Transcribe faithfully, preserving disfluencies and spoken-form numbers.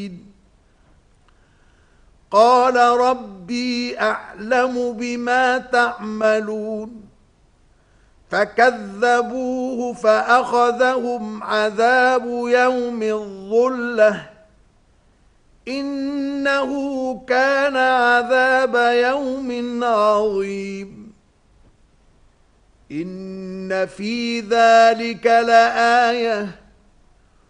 قال ربي أعلم بما تعملون فكذبوه فأخذهم عذاب يوم الظلة إنه كان عذاب يوم عظيم إن في ذلك لآية